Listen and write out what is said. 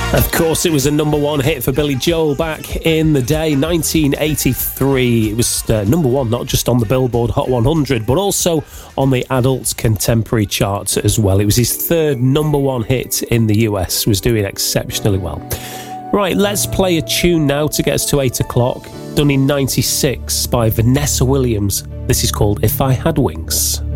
Of course, it was a number one hit for Billy Joel back in the day, 1983. It was number one not just on the Billboard Hot 100, but also on the adult contemporary charts as well. It was his third number one hit in the US, was doing exceptionally well. Right, let's play a tune now to get us to 8 o'clock, done in 96 by Vanessa Williams. This is called If I Had Wings.